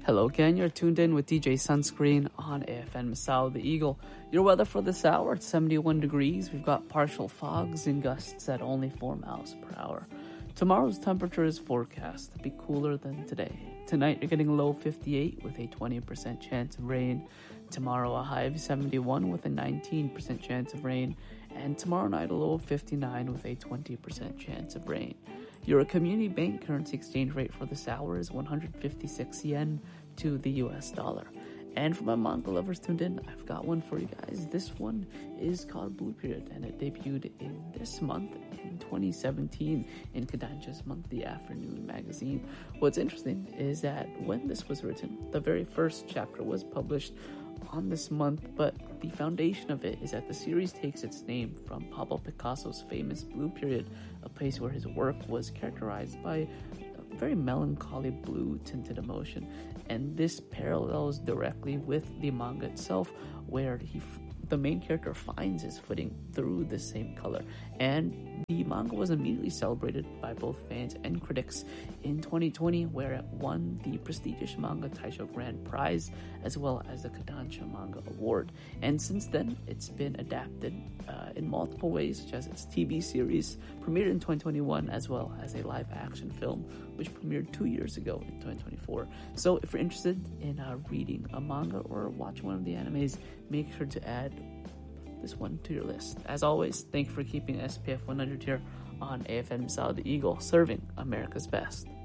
Hello again, you're tuned in with DJ Sunscreen on AFN Masao the Eagle. Your weather for this hour, it's 71 degrees. We've got partial fogs and gusts at only 4 miles per hour. Tomorrow's temperature is forecast to be cooler than today. Tonight you're getting low 58 with a 20% chance of rain. Tomorrow a high of 71 with a 19% chance of rain. And tomorrow night a low of 59 with a 20% chance of rain. Your community bank currency exchange rate for this hour is 156 yen to the US dollar. And for my manga lovers tuned in, I've got one for you guys. This one is called Blue Period, and it debuted in this month in 2017 in Kodansha's monthly afternoon magazine. What's interesting is that when this was written, the very first chapter was published on this month, but the foundation of it is that the series takes its name from Pablo Picasso's famous Blue Period, a place where his work was characterized by a very melancholy blue tinted emotion, and this parallels directly with the manga itself, where the main character finds his footing through the same color. And the manga was immediately celebrated by both fans and critics in 2020, where it won the prestigious Manga Taisho Grand Prize as well as the Kodansha Manga Award. And since then, it's been adapted in multiple ways, such as its TV series premiered in 2021 as well as a live action film which premiered 2 years ago in 2024. So if you're interested in reading a manga or watching one of the animes, make sure to add this one to your list. As always, thank you for keeping SPF 100 here on AFN Masao the Eagle, serving America's best.